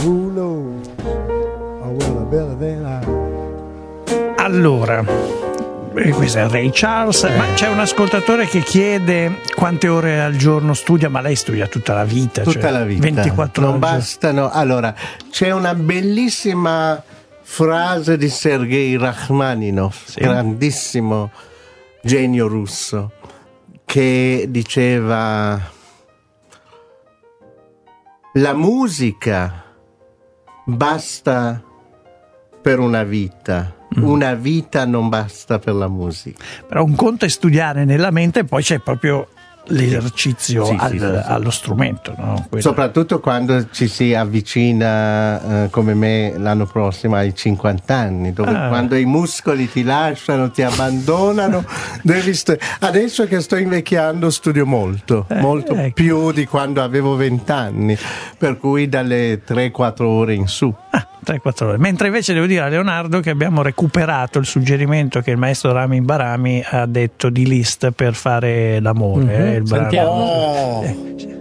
Who knows? Oh, well, better than I. Allora, questo è Ray Charles, ma c'è un ascoltatore che chiede quante ore al giorno studia, ma lei studia tutta la vita. Tutta la vita. 24 non ore. bastano. Allora, c'è una bellissima frase di Sergei Rachmaninov, grandissimo genio russo, che diceva: la musica basta per una vita non basta per la musica. Però un conto è studiare nella mente e poi c'è proprio l'esercizio allo strumento, no? Soprattutto quando ci si avvicina come me l'anno prossimo ai 50 anni, dove quando i muscoli ti lasciano, ti abbandonano, adesso che sto invecchiando studio molto più di quando avevo 20 anni, per cui dalle 3-4 ore in su. 3-4 ore. Mentre invece devo dire a Leonardo che abbiamo recuperato il suggerimento che il maestro Ramin Barami ha detto di Liszt per fare l'amore. Il brano. Sentiamo.